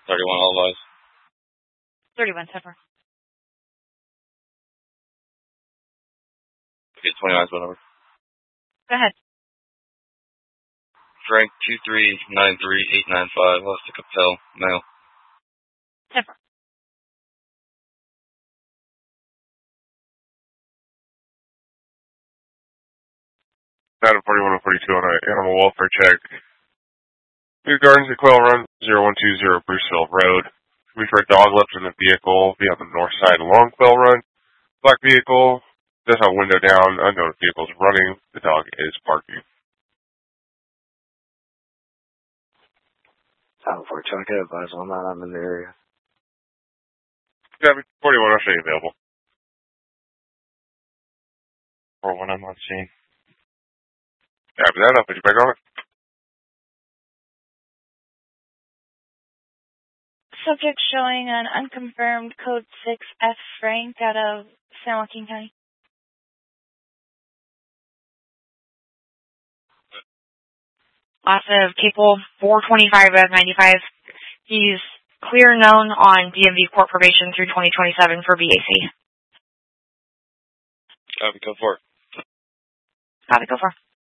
31 all eyes. 31 September. Okay, 20 eyes, whatever. Go ahead. Frank 2393895, West Capel, male. September. Out of 41 and 42 on an animal welfare check. New Gardens at Quail Run, 0120 Bruceville Road. We've heard dog left in the vehicle, be on the north side along Quail Run. Black vehicle, does have window down, unknown vehicles running. The dog is barking. Time for a check, advise on that. I'm in the area. 41, I'll show you available. Or when I'm on scene. Copy that, I'll put you back on it. Subject showing an unconfirmed code 6F Frank out of San Joaquin County. Off of Capel 425 of 95. He's clear known on DMV court probation through 2027 for BAC. Copy, go for it. Got it, go for it.